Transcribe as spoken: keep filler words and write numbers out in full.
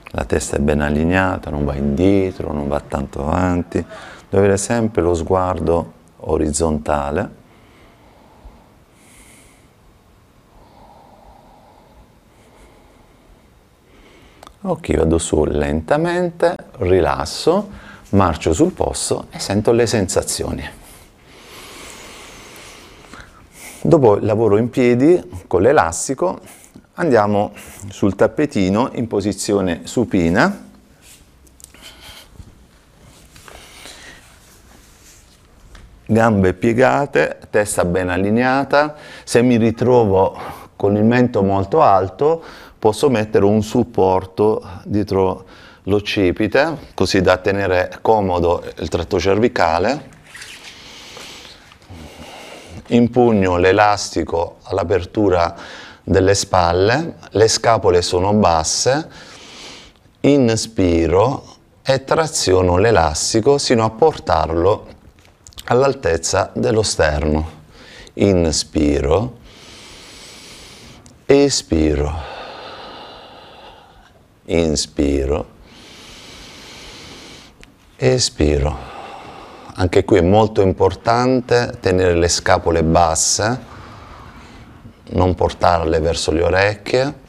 La testa è ben allineata, non va indietro, non va tanto avanti, deve avere sempre lo sguardo orizzontale. Ok, vado su lentamente, rilasso, marcio sul posto e sento le sensazioni. Dopo lavoro in piedi con l'elastico, andiamo sul tappetino in posizione supina. Gambe piegate, testa ben allineata. Se mi ritrovo con il mento molto alto, posso mettere un supporto dietro l'occipite, così da tenere comodo il tratto cervicale. Impugno l'elastico all'apertura delle spalle, le scapole sono basse, inspiro e traziono l'elastico sino a portarlo all'altezza dello sterno. Inspiro, espiro, inspiro, espiro. Anche qui è molto importante tenere le scapole basse, non portarle verso le orecchie.